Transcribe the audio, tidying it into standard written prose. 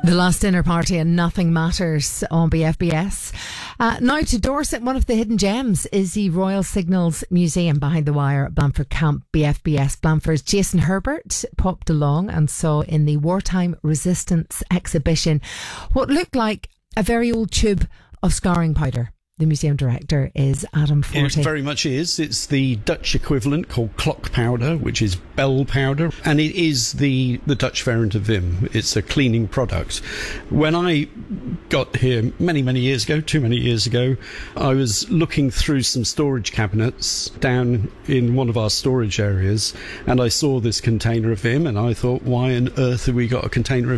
The Last Dinner Party and Nothing Matters on BFBS. Now to Dorset, one of the hidden gems is the Royal Signals Museum behind the wire at Blandford Camp. BFBS Blandford's Jason Herbert popped along and saw in the Wartime Resistance exhibition what looked like a very old tube of scouring powder. The museum director is Adam Forte. It very much is. It's the Dutch equivalent called clock powder, which is bell powder, and it is the Dutch variant of Vim. It's a cleaning product. When I got here many years ago, too many years ago, I was looking through some storage cabinets down in one of our storage areas, and I saw this container of Vim, and I thought, why on earth have we got a container of